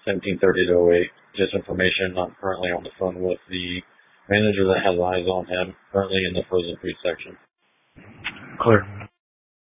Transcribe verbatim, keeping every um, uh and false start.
seventeen thirty to oh eight. Just information. I'm currently on the phone with the manager that has eyes on him, currently in the frozen food section. Clear.